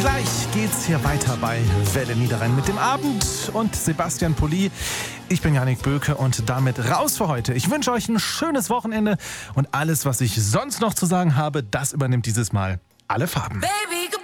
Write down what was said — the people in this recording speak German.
Gleich geht's hier weiter bei Welle Niederrhein mit dem Abend und Sebastian Pulli. Ich bin Jannik Böke und damit raus für heute. Ich wünsche euch ein schönes Wochenende und alles, was ich sonst noch zu sagen habe, das übernimmt dieses Mal alle Farben. Baby.